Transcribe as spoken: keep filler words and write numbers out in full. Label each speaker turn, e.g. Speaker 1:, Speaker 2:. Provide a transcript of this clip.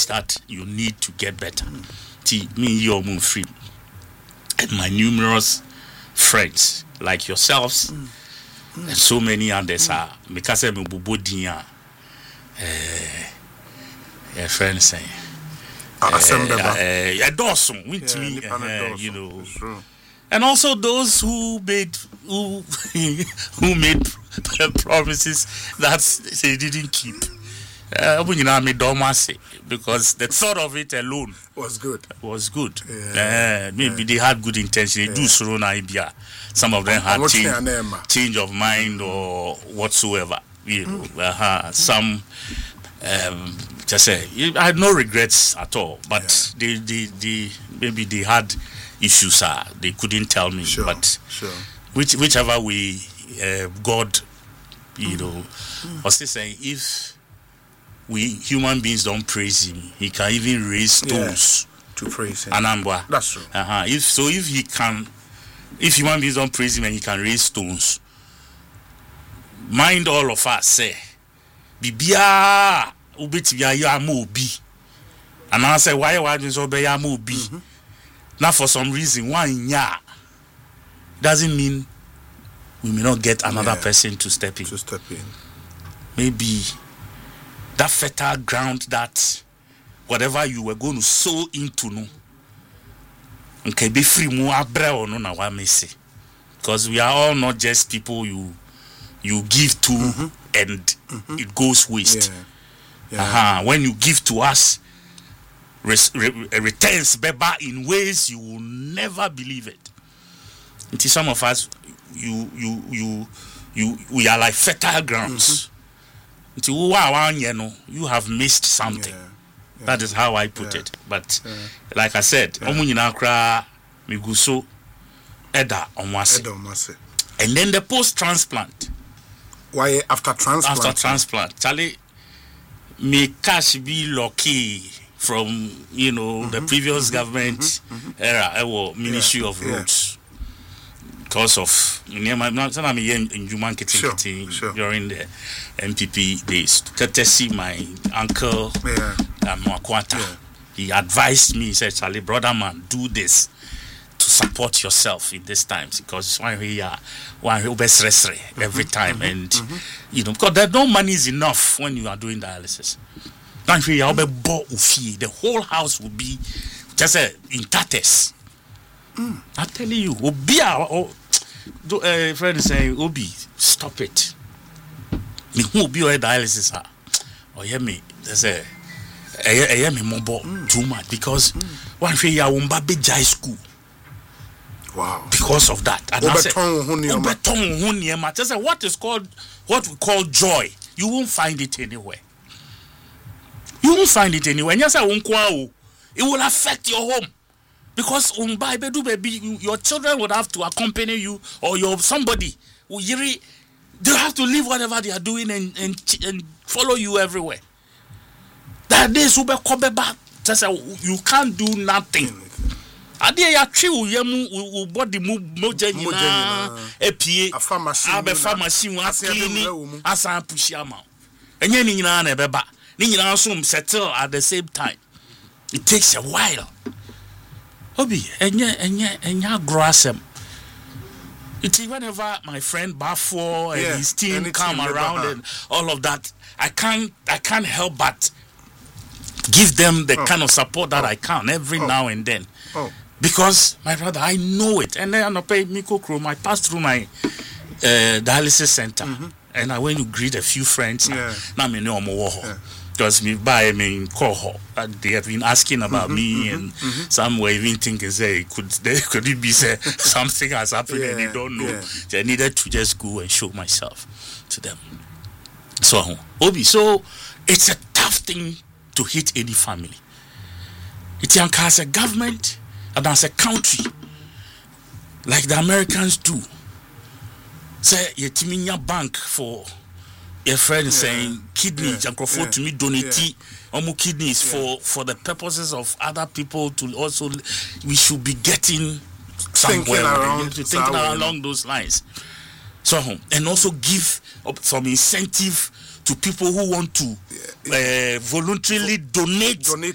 Speaker 1: acknowledge that you need to get better. T me your moon free. And my numerous friends like yourselves mm. Mm. and so many others are because I'm a eh friends say eh a dozen with me you know, and also those who made who who made promises that they didn't keep. Uh, because the thought of it alone
Speaker 2: was good.
Speaker 1: Was good. Yeah. Uh, maybe yeah. they had good intention. They yeah. do so na some of them had change, change of mind or whatsoever. You know, mm. uh, some um, just say I had no regrets at all. But yeah. they, they, they, maybe they had issues. Uh, they couldn't tell me.
Speaker 2: Sure.
Speaker 1: But
Speaker 2: sure.
Speaker 1: which whichever way, uh, God, you mm. know, mm. was saying if. We human beings don't praise him. He can even raise stones
Speaker 2: yeah, to praise him.
Speaker 1: Anambwa.
Speaker 2: That's true.
Speaker 1: Uh-huh. If so, if he can, if human beings don't praise him and he can raise stones, mind all of us say, Bibia ubetibia ya mobi, and I say why why do so be ya mobi? Now for some reason one ya doesn't mean we may not get another yeah. person to step in.
Speaker 2: To step in.
Speaker 1: Maybe. That fertile ground that whatever you were going to sow into no okay be free mu abre no na wa mesi because we are all not just people you you give to mm-hmm. and mm-hmm. it goes waste. Yeah. Yeah. Uh-huh. When you give to us res- re- returns beba in ways you will never believe it. Until some of us you you you you we are like fertile grounds. Mm-hmm. You have missed something. Yeah, yeah, that is how I put yeah, it. But yeah. like I said, Omunyina Miguso Eda Omwase. And then the post transplant.
Speaker 2: Why after transplant?
Speaker 1: After transplant. Charlie, may cash be lucky from you know mm-hmm, the previous mm-hmm, government mm-hmm, mm-hmm. era or Ministry yeah, of Roads. Yeah. Because of I'm in human kitchen
Speaker 2: sure.
Speaker 1: during the M P P days. Courtesy my uncle yeah. um, Mwakwata. Yeah. He advised me, he said, Charlie, brother man, do this to support yourself in these times because why we are why we best every time mm-hmm, and mm-hmm. you know because there no money is enough when you are doing dialysis. Mm-hmm. The whole house will be just uh, in tatters. Mm. I'm telling you, Obi, oh, uh, friend is saying, Obi, stop it. Me who be a dialysis, or hear me, there's a, I am a mobile too much because mm. one day I won't be high school.
Speaker 2: Wow.
Speaker 1: Because of that. And I said, just say what is called, what we call joy, you won't find it anywhere. You won't find it anywhere. And yes, I won't it will affect your home. Because um, baby, your children would have to accompany you, or your somebody will they have to leave whatever they are doing and and, and follow you everywhere. That day, super back. Just you can't do nothing. Ade ya twi wo body mu moja nyina epie abe pharmacy mu akini asan push ama. Enye ni nyina na ebeba. Ni nyina so settle at the same time. It takes a while. Obi, enye enye enye grasem. It's whenever my friend Bafo and yeah, his team come around and all of that, I can't I can't help but give them the oh. kind of support that oh. I can every oh. now and then. Oh. Because my brother, I know it. And then I pay Miko Chrome, I passed through my uh, dialysis center mm-hmm. and I went to greet a few friends.
Speaker 2: Yeah.
Speaker 1: Now me know more. Because me by me in cohort, they have been asking about mm-hmm, me, mm-hmm, and mm-hmm. some were even thinking, say, could they could it be say something has happened yeah, and they don't know? Yeah. So I needed to just go and show myself to them. So, Obi, so it's a tough thing to hit any family. It's as a government and as a country, like the Americans do. Say, Yetiminya Bank for. Your friend is yeah. saying kidneys yeah. and yeah. to me donate yeah. omu kidneys yeah. for for the purposes of other people to also we should be getting
Speaker 2: thinking
Speaker 1: somewhere
Speaker 2: around
Speaker 1: thinking around along those lines. So and also give some incentive to people who want to uh, voluntarily donate,
Speaker 2: donate